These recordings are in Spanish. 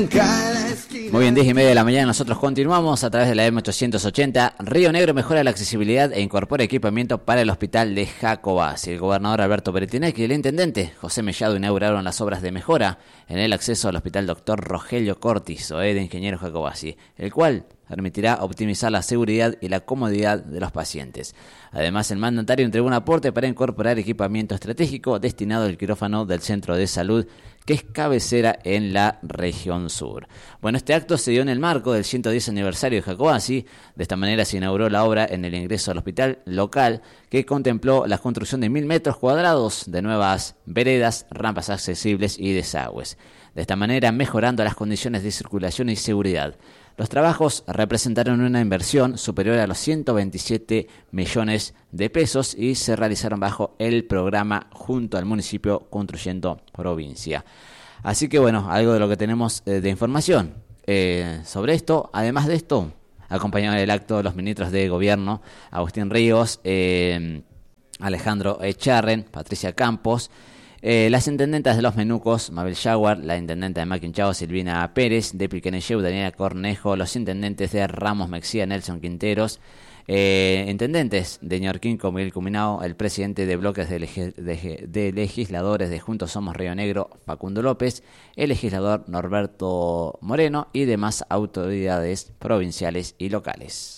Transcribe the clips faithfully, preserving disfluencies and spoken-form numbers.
Muy bien, diez y media de la mañana, nosotros continuamos a través de la M ochocientos ochenta. Río Negro mejora la accesibilidad e incorpora equipamiento para el hospital de Jacobacci. El gobernador Alberto Peretinecki y el intendente José Mellado inauguraron las obras de mejora en el acceso al hospital doctor Rogelio Cortizo, de Ingeniero Jacobacci, el cual permitirá optimizar la seguridad y la comodidad de los pacientes. Además, el mandatario entregó un aporte para incorporar equipamiento estratégico destinado al quirófano del Centro de Salud, que es cabecera en la región sur. Bueno, este acto se dio en el marco del ciento diez aniversario de Jacobacci. De esta manera se inauguró la obra en el ingreso al hospital local, que contempló la construcción de mil metros cuadrados de nuevas veredas, rampas accesibles y desagües. De esta manera, mejorando las condiciones de circulación y seguridad. Los trabajos representaron una inversión superior a los ciento veintisiete millones de pesos y se realizaron bajo el programa Junto al Municipio Construyendo Provincia. Así que bueno, algo de lo que tenemos eh, de información eh, sobre esto. Además de esto, acompañaron el acto los ministros de Gobierno, Agustín Ríos, eh, Alejandro Echarren, Patricia Campos, Eh, las intendentas de Los Menucos, Mabel Jaguar, la intendenta de Maquinchao, Silvina Pérez, de Pilquenelleu, Daniela Cornejo, los intendentes de Ramos Mexía, Nelson Quinteros, eh, intendentes de Ñorquín, como Miguel Cuminao, el presidente de bloques de, leg- de, de legisladores de Juntos Somos Río Negro, Facundo López, el legislador Norberto Moreno y demás autoridades provinciales y locales.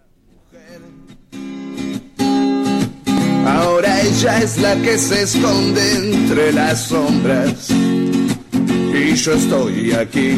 Ahora ella es la que se esconde entre las sombras y yo estoy aquí